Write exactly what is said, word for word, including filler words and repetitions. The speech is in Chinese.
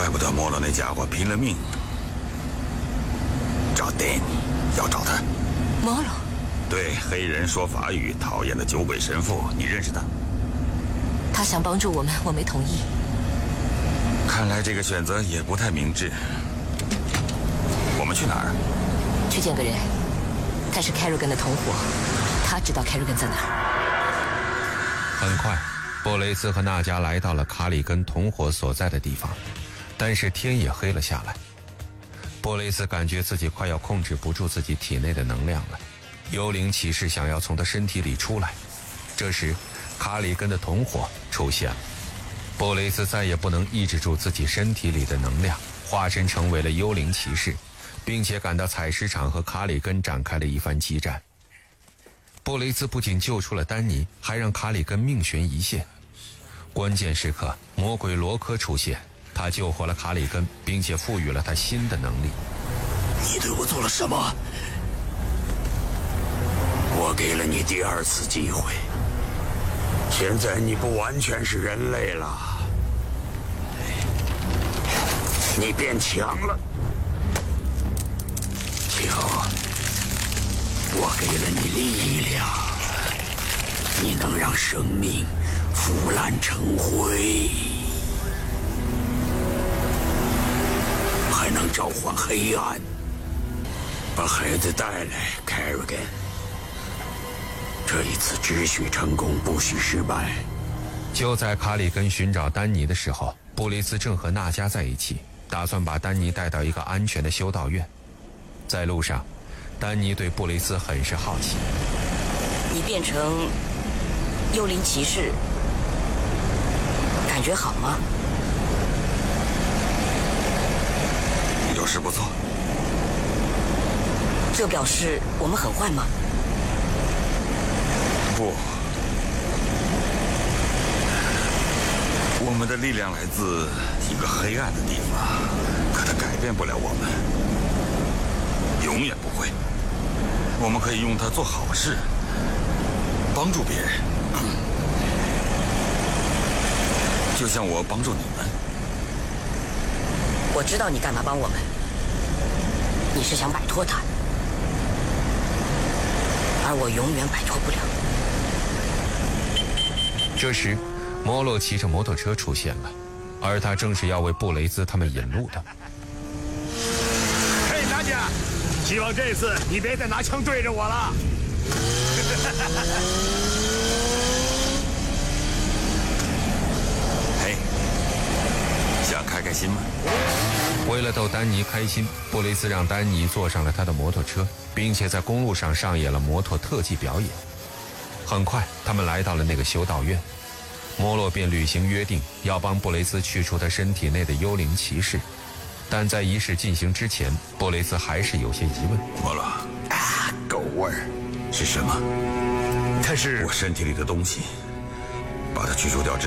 怪不得莫洛那家伙拼了命找丹尼，要找他。 莫洛？ 对，黑人说法语，讨厌的酒鬼神父，你认识他？ 他想帮助我们，我没同意。 看来这个选择也不太明智。我们去哪儿？ 去见个人，他是 Kerrigan 的同伙，他知道 Kerrigan 在哪儿。 很快，布雷斯和娜迦来到了卡里根同伙所在的地方，但是天也黑了下来。布雷斯感觉自己快要控制不住自己体内的能量了，幽灵骑士想要从他身体里出来。这时，卡里根的同伙出现了。布雷斯再也不能抑制住自己身体里的能量，化身成为了幽灵骑士，并且赶到采石场和卡里根展开了一番激战。布雷斯不仅救出了丹尼，还让卡里根命悬一线。关键时刻，魔鬼罗科出现，他救活了卡里根，并且赋予了他新的能力。 你对我做了什么？我给了你第二次机会，现在你不完全是人类了，你变强了。瞧，我给了你力量，你能让生命腐烂成灰，还能召唤黑暗，把孩子带来 Kerrigan。 这一次只许成功，不许失败。 就在卡里根寻找丹尼的时候，布雷斯正和娜迦在一起，打算把丹尼带到一个安全的修道院。在路上，丹尼对布雷斯很是好奇。 你变成幽灵骑士，感觉好吗？ 有时不错。 这表示我们很坏吗？ 不，我们的力量来自一个黑暗的地方，可它改变不了我们，永远不会。我们可以用它做好事，帮助别人，就像我帮助你们。 我知道你干嘛帮我们，你是想摆脱他，而我永远摆脱不了。 这时，摩洛骑着摩托车出现了，而他正是要为布雷斯他们引路的。 嘿，大家，希望这次你别再拿枪对着我了。 嘿，想开开心吗？ 为了逗丹尼开心，布雷斯让丹尼坐上了他的摩托车，并且在公路上上演了摩托特技表演。很快，他们来到了那个修道院，摩洛便履行约定，要帮布雷斯去除他身体内的幽灵骑士。但在仪式进行之前，布雷斯还是有些疑问。 摩洛，啊，狗味儿是什么？ 它是我身体里的东西，把它去除掉之